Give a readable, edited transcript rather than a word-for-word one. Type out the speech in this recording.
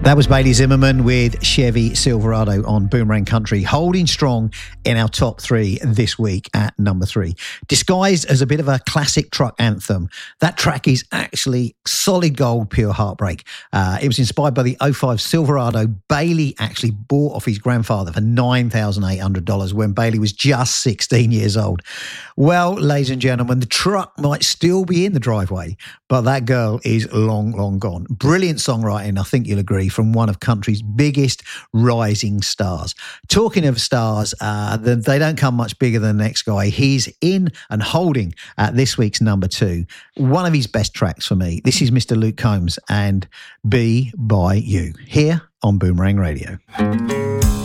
That was Bailey Zimmerman with Chevy Silverado on Boomerang Country, holding strong in our top three this week at number 3. Disguised as a bit of a classic truck anthem, that track is actually solid gold, pure heartbreak. It was inspired by the 05 Silverado Bailey actually bought off his grandfather for $9,800 when Bailey was just 16 years old. Well, ladies and gentlemen, the truck might still be in the driveway, but that girl is long, long gone. Brilliant songwriting, I think you'll agree, from one of country's biggest rising stars. Talking of stars, they don't come much bigger than the next guy. He's in and holding at this week's number 2. One of his best tracks for me. This is Mr. Luke Combs and Be By You, here on Boomerang Radio.